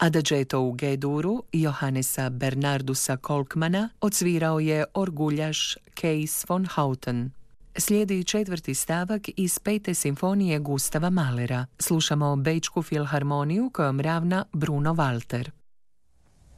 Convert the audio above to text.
Adagietto u G-duru Johannesa Bernardusa Kolkmana odsvirao je orguljaš Kees von Houten. Slijedi četvrti stavak iz 5. simfonije Gustava Mahlera. Slušamo Bečku filharmoniju kojom ravna Bruno Walter.